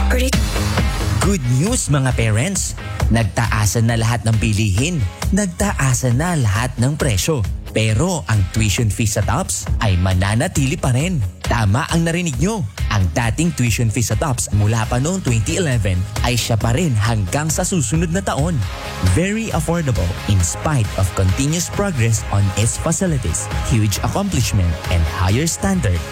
Good news mga parents! Nagtaasan na lahat ng bilihin. Nagtaasan na lahat ng presyo. Pero ang tuition fee sa TOPS ay mananatili pa rin. Tama ang narinig nyo. Ang dating tuition fee sa TOPS mula pa noong 2011 ay siya pa rin hanggang sa susunod na taon. Very affordable in spite of continuous progress on its facilities, huge accomplishment, and higher standard